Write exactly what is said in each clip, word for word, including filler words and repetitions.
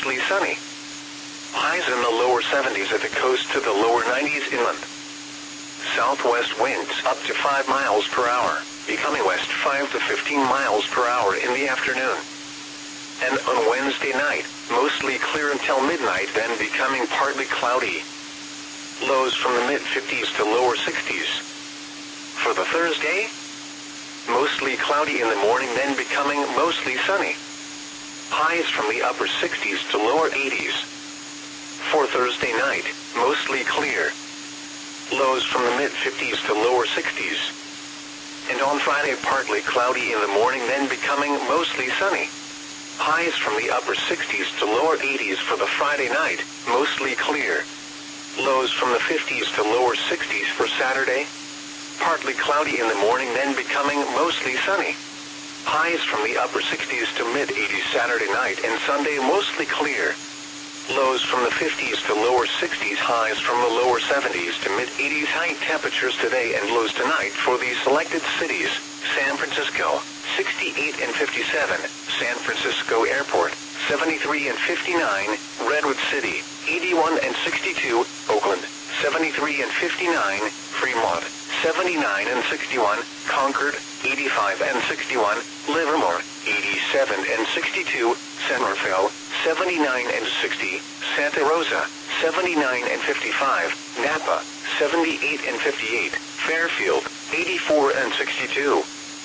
mostly sunny. Highs in the lower seventies at the coast to the lower nineties inland. Southwest winds up to five miles per hour, becoming west five to fifteen miles per hour in the afternoon. And on Wednesday night, mostly clear until midnight, then becoming partly cloudy. Lows from the mid-fifties to lower sixties. For the Thursday, mostly cloudy in the morning, then becoming mostly sunny. Highs from the upper sixties to lower eighties. For Thursday night, mostly clear. Lows from the mid-fifties to lower sixties. And on Friday, partly cloudy in the morning, then becoming mostly sunny. Highs from the upper sixties to lower eighties for the Friday night, mostly clear. Lows from the fifties to lower sixties for Saturday. Partly cloudy in the morning, then becoming mostly sunny. Highs from the upper sixties to mid-eighties Saturday night and Sunday, mostly clear. Lows from the fifties to lower sixties, highs from the lower seventies to mid-eighties. High temperatures today and lows tonight for these selected cities: San Francisco, sixty-eight and fifty-seven, San Francisco Airport, seventy-three and fifty-nine, Redwood City, eighty-one and sixty-two, Oakland, seventy-three and fifty-nine, Fremont, seventy-nine and sixty-one, Concord, eighty-five and sixty-one, Livermore, eighty-seven and sixty-two, Somerville, seventy-nine and sixty, Santa Rosa, seventy-nine and fifty-five, Napa, seventy-eight and fifty-eight, Fairfield, eighty-four and sixty-two.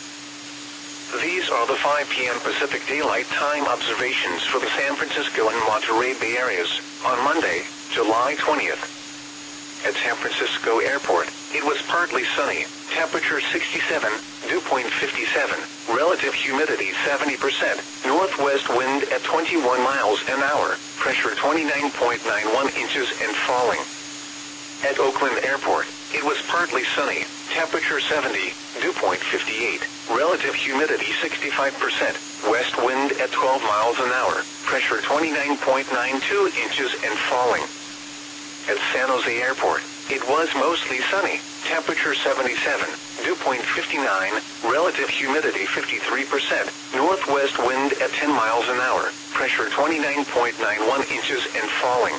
These are the five p m Pacific Daylight Time observations for the San Francisco and Monterey Bay areas on Monday, July twentieth. At San Francisco Airport, it was partly sunny, temperature sixty-seven, dew point fifty-seven, relative humidity seventy percent, northwest wind at twenty-one miles an hour, pressure twenty-nine point nine one inches and falling. At Oakland Airport, it was partly sunny, temperature seventy, dew point fifty-eight, relative humidity sixty-five percent, west wind at twelve miles an hour, pressure twenty-nine point nine two inches and falling. At San Jose Airport, it was mostly sunny, temperature seventy-seven, dew point fifty-nine, relative humidity fifty-three percent, northwest wind at ten miles an hour, pressure twenty-nine point nine one inches and falling.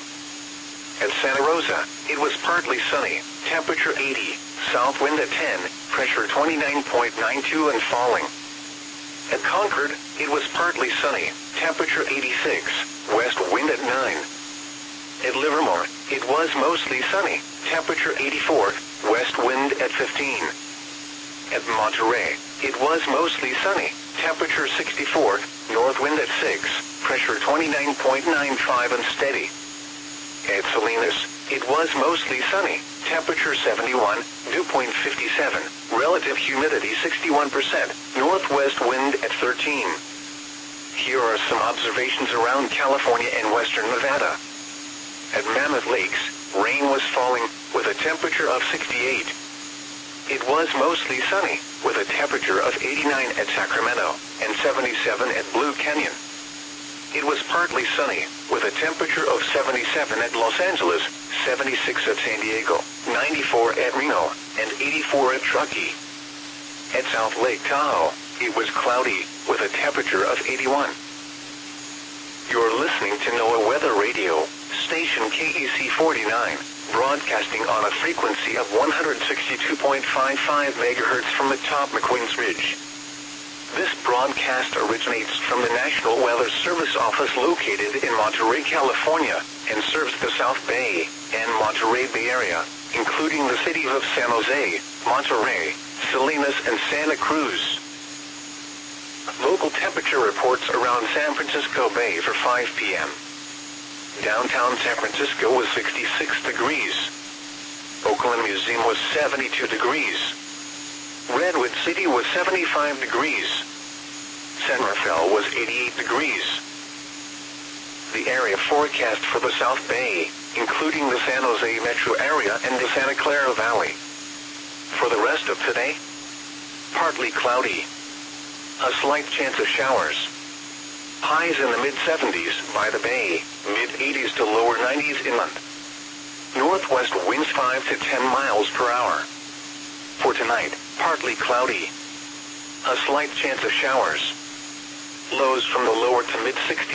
At Santa Rosa, it was partly sunny, temperature eighty, south wind at ten, pressure twenty-nine point nine two and falling. At Concord, it was partly sunny, temperature eighty-six, west wind at nine. At Livermore, it was mostly sunny, temperature eighty-four, west wind at fifteen. At Monterey, it was mostly sunny, temperature sixty-four, north wind at six, pressure twenty-nine point nine five and steady. At Salinas, it was mostly sunny, temperature seventy-one, dew point fifty-seven, relative humidity sixty-one percent, northwest wind at thirteen. Here are some observations around California and western Nevada. At Mammoth Lakes, rain was falling, with a temperature of sixty-eight. It was mostly sunny, with a temperature of eighty-nine at Sacramento, and seventy-seven at Blue Canyon. It was partly sunny, with a temperature of seventy-seven at Los Angeles, seventy-six at San Diego, ninety-four at Reno, and eighty-four at Truckee. At South Lake Tahoe, it was cloudy, with a temperature of eighty-one. You're listening to NOAA Weather Radio, station K E C forty-nine, broadcasting on a frequency of one hundred sixty-two point five five megahertz from atop McQueen's Ridge. This broadcast originates from the National Weather Service office located in Monterey, California, and serves the South Bay and Monterey Bay area, including the cities of San Jose, Monterey, Salinas, and Santa Cruz. Local temperature reports around San Francisco Bay for five p m Downtown San Francisco was sixty-six degrees. Oakland Museum was seventy-two degrees. Redwood City was seventy-five degrees. Somerville was eighty-eight degrees. The area forecast for the South Bay, including the San Jose metro area and the Santa Clara Valley. For the rest of today, partly cloudy. A slight chance of showers. Highs in the mid seventies by the bay, mid eighties to lower nineties inland. Northwest winds five to ten miles per hour. For tonight, partly cloudy. A slight chance of showers. Lows from the lower to mid sixties.